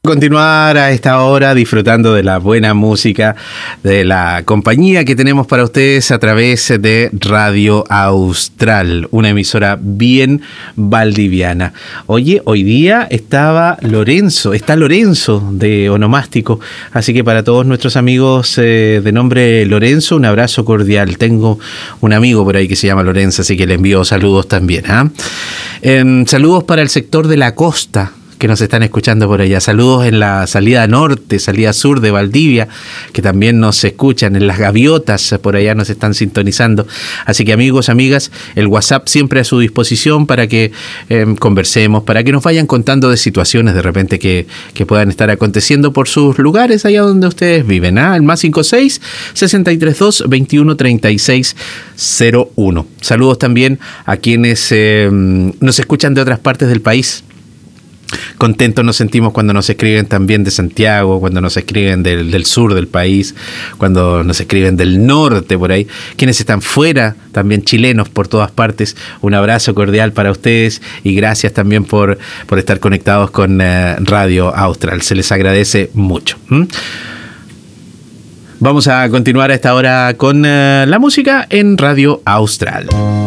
Continuar a esta hora disfrutando de la buena música, de la compañía que tenemos para ustedes a través de Radio Austral, una emisora bien valdiviana. Oye, hoy día está Lorenzo de Onomástico, así que para todos nuestros amigos de nombre Lorenzo, un abrazo cordial. Tengo un amigo por ahí que se llama Lorenzo, así que le envío saludos también. Saludos para el sector de la costa, que nos están escuchando por allá. Saludos en la salida norte, salida sur de Valdivia, que también nos escuchan. En las gaviotas, por allá nos están sintonizando. Así que amigos, amigas, el WhatsApp siempre a su disposición para que conversemos, para que nos vayan contando de situaciones de repente que puedan estar aconteciendo por sus lugares, allá donde ustedes viven. El más 56-632-2136-01. Saludos también a quienes nos escuchan de otras partes del país. Contentos nos sentimos cuando nos escriben también de Santiago, cuando nos escriben del sur del país, cuando nos escriben del norte por ahí. Quienes están fuera, también chilenos por todas partes, un abrazo cordial para ustedes y gracias también por estar conectados con Radio Austral. Se les agradece mucho. Vamos a continuar a esta hora con la música en Radio Austral.